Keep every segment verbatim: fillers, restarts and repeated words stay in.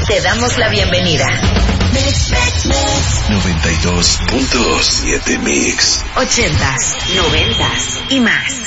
Te damos la bienvenida. noventa y dos punto siete Mix. Ochentas, noventas y más.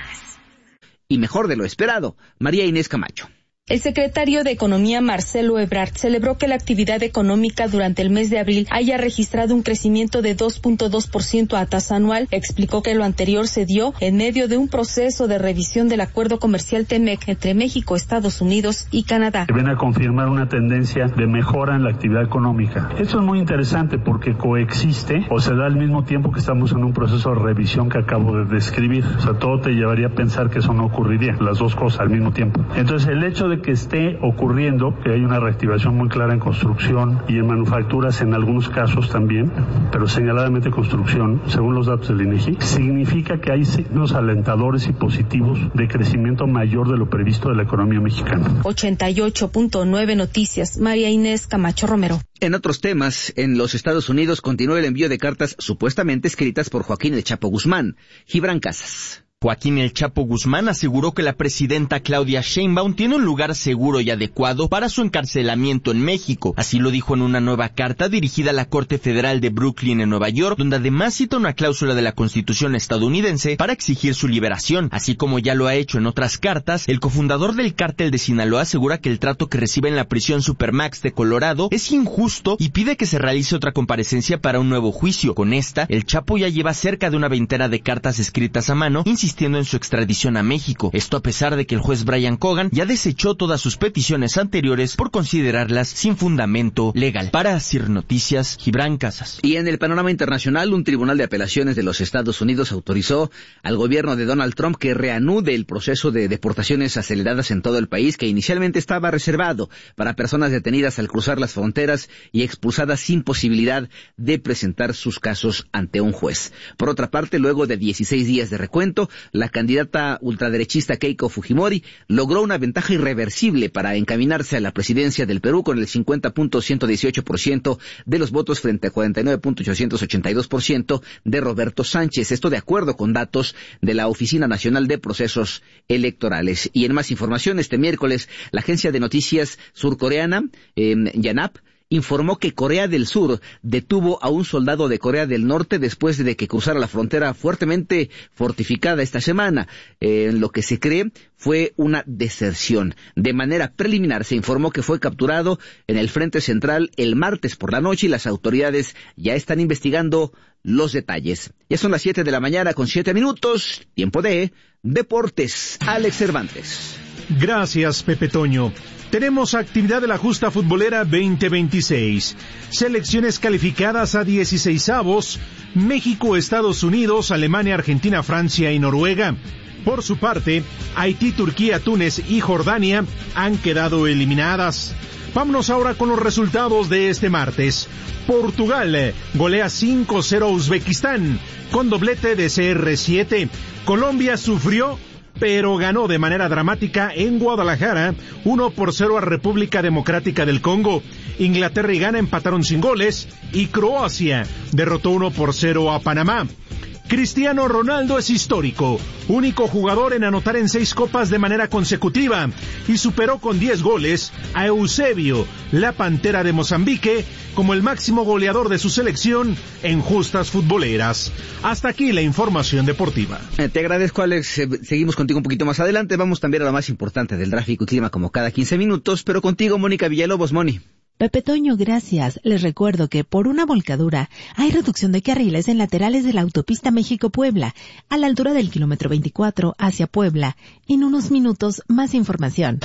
Y mejor de lo esperado, María Inés Camacho. El secretario de Economía, Marcelo Ebrard, celebró que la actividad económica durante el mes de abril haya registrado un crecimiento de dos punto dos por ciento a tasa anual. Explicó que lo anterior se dio en medio de un proceso de revisión del acuerdo comercial TEMEC entre México, Estados Unidos y Canadá. Ven a confirmar una tendencia de mejora en la actividad económica. Esto es muy interesante porque coexiste o se da al mismo tiempo que estamos en un proceso de revisión que acabo de describir. O sea, todo te llevaría a pensar que eso no ocurriría, las dos cosas al mismo tiempo. Entonces, el hecho de que esté ocurriendo, que hay una reactivación muy clara en construcción y en manufacturas en algunos casos también, pero señaladamente construcción, según los datos del INEGI, significa que hay signos alentadores y positivos de crecimiento mayor de lo previsto de la economía mexicana. ochenta y ocho punto nueve Noticias, María Inés Camacho Romero. En otros temas, en los Estados Unidos continúa el envío de cartas supuestamente escritas por Joaquín El Chapo Guzmán. Gibran Casas. Joaquín El Chapo Guzmán aseguró que la presidenta Claudia Sheinbaum tiene un lugar seguro y adecuado para su encarcelamiento en México. Así lo dijo en una nueva carta dirigida a la Corte Federal de Brooklyn en Nueva York, donde además cita una cláusula de la Constitución estadounidense para exigir su liberación. Así como ya lo ha hecho en otras cartas, el cofundador del cártel de Sinaloa asegura que el trato que recibe en la prisión Supermax de Colorado es injusto y pide que se realice otra comparecencia para un nuevo juicio. Con esta, el Chapo ya lleva cerca de una veintena de cartas escritas a mano, insistiendo en su extradición a México. Esto a pesar de que el juez Brian Cogan ya desechó todas sus peticiones anteriores por considerarlas sin fundamento legal. Para Sir Noticias, Gibran Casas. Y en el panorama internacional, un tribunal de apelaciones de los Estados Unidos autorizó al gobierno de Donald Trump que reanude el proceso de deportaciones aceleradas en todo el país, que inicialmente estaba reservado para personas detenidas al cruzar las fronteras y expulsadas sin posibilidad de presentar sus casos ante un juez. Por otra parte, luego de dieciséis días de recuento, la candidata ultraderechista Keiko Fujimori logró una ventaja irreversible para encaminarse a la presidencia del Perú con el cincuenta punto ciento dieciocho por ciento de los votos frente a cuarenta y nueve punto ochocientos ochenta y dos por ciento de Roberto Sánchez. Esto de acuerdo con datos de la Oficina Nacional de Procesos Electorales. Y en más información, este miércoles, la agencia de noticias surcoreana, eh, Yonhap, informó que Corea del Sur detuvo a un soldado de Corea del Norte después de que cruzara la frontera fuertemente fortificada esta semana. Eh, lo que se cree fue una deserción. De manera preliminar se informó que fue capturado en el frente central el martes por la noche y las autoridades ya están investigando los detalles. Ya son las siete de la mañana con siete minutos, tiempo de Deportes. Alex Cervantes. Gracias, Pepe Toño. Tenemos actividad de la justa futbolera veinte veintiséis. Selecciones calificadas a dieciseisavos. México, Estados Unidos, Alemania, Argentina, Francia y Noruega. Por su parte, Haití, Turquía, Túnez y Jordania han quedado eliminadas. Vámonos ahora con los resultados de este martes. Portugal golea cinco cero a Uzbekistán con doblete de C R siete. Colombia sufrió pero ganó de manera dramática en Guadalajara uno por cero a República Democrática del Congo. Inglaterra y Ghana empataron sin goles y Croacia derrotó uno por cero a Panamá. Cristiano Ronaldo es histórico, único jugador en anotar en seis copas de manera consecutiva y superó con diez goles a Eusebio, la Pantera de Mozambique, como el máximo goleador de su selección en justas futboleras. Hasta aquí la información deportiva. Eh, te agradezco, Alex. Eh, seguimos contigo un poquito más adelante. Vamos también a lo más importante del tráfico y clima como cada quince minutos, pero contigo, Mónica Villalobos. Moni. Pepe Toño, gracias. Les recuerdo que por una volcadura hay reducción de carriles en laterales de la autopista México-Puebla, a la altura del kilómetro veinticuatro hacia Puebla. En unos minutos, más información.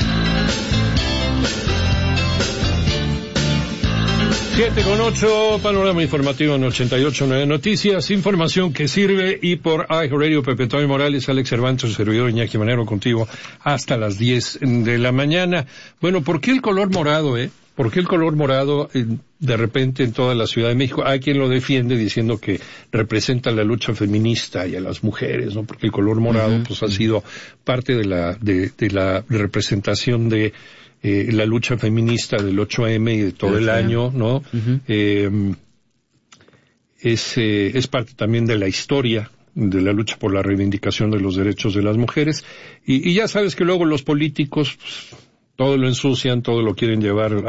siete con ocho, panorama informativo en ochenta y ocho punto nueve Noticias, información que sirve, y por iHeartRadio, Pepe Toño Morales, Alex Cervantes, servidor Iñaki Manero contigo hasta las diez de la mañana. Bueno, ¿por qué el color morado, eh? ¿Por qué el color morado eh, de repente en toda la Ciudad de México? Hay quien lo defiende diciendo que representa la lucha feminista y a las mujeres, ¿no? Porque el color morado uh-huh. pues ha sido parte de la de, de la representación de eh, la lucha feminista del ocho eme y de todo el año, ¿no? Uh-huh. Eh, es eh, es parte también de la historia de la lucha por la reivindicación de los derechos de las mujeres, y, y ya sabes que luego los políticos pues, todo lo ensucian, todo lo quieren llevar